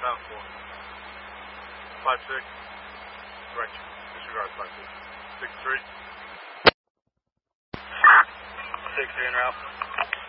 South 4. 5-6. Correction. Disregard 5-6. 6-3. 6-3 en route.